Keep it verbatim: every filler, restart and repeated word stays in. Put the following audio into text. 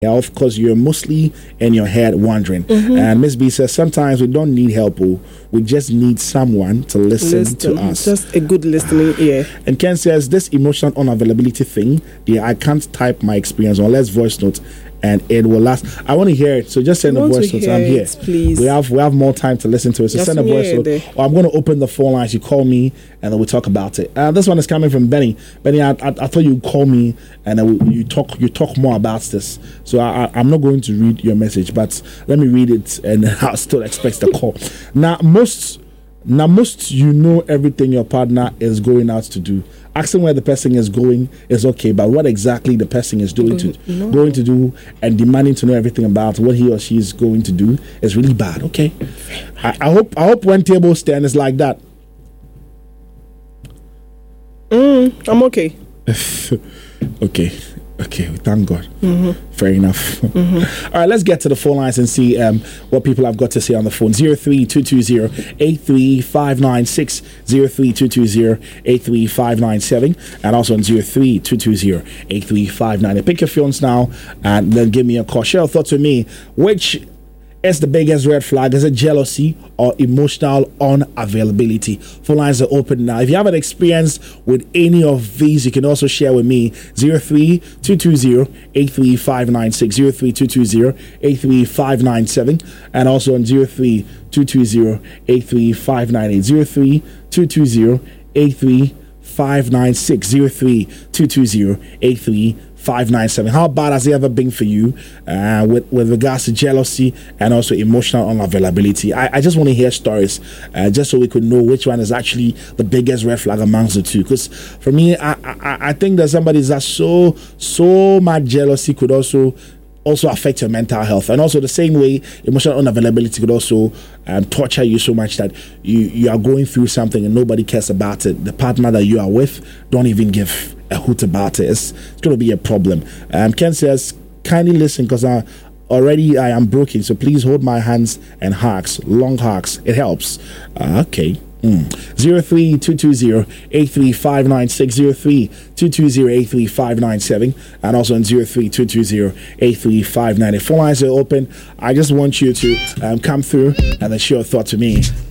health because you're mostly in your head wondering. Mm-hmm. And Miss B says sometimes we don't need help, we just need someone to listen, listen to us. Just a good listening ear. And Ken says this emotional unavailability thing, yeah, I can't type my experience on. Let's voice note and it will last. I want to hear it, so just send a voice note. I'm here. It, please. We have we have more time to listen to it. So just send a voice note. Or I'm going to open the phone lines. You call me and then we talk about it. Uh, this one is coming from Benny. Benny, I, I, I thought you'd call me and then we, you talk you talk more about this. So I, I, I'm not going to read your message, but let me read it and I'll still expect the call. Now most now most you know everything your partner is going out to do. Asking where the person is going is okay, but what exactly the person is doing to no. going to do and demanding to know everything about what he or she is going to do is really bad. Okay, I, I hope I hope one table stand is like that. Mm, I'm okay. okay. Okay, thank God. Mm-hmm. Fair enough. Mm-hmm. All right, let's get to the phone lines and see um, what people have got to say on the phone. zero three two two zero eight three five nine six, zero three two two zero eight three five nine seven, and also on zero three two two zero eight three five nine. Pick your phones now and then give me a call. Share your thoughts with me. Which is the biggest red flag? Is it jealousy or emotional unavailability? Phone lines are open now. If you have an experience with any of these, you can also share with me. zero three two two zero eight three five nine six, zero three two two zero eight three five nine seven, and also on zero three two two zero eight three five nine eight, zero three two two zero eight three five nine six, zero three two two zero eight three five nine seven. How bad has it ever been for you uh, with, with regards to jealousy and also emotional unavailability? I, I just want to hear stories uh, just so we could know which one is actually the biggest red flag amongst the two. Because for me, I, I, I think that somebody that so, so much jealousy could also also affect your mental health, and also the same way emotional unavailability could also um, torture you so much that you you are going through something and nobody cares about it. The partner that you are with don't even give a hoot about it. It's, it's going to be a problem. um, Ken says kindly listen because I already I am broken, so please hold my hands and hugs, long hugs, it helps. uh, okay Mm. zero three two two zero eight three five nine six, zero three two two zero eight three five nine seven, and also on zero three two two zero eight three five nine eight. Phone lines are open. I just want you to um, come through and then share your thoughts with me.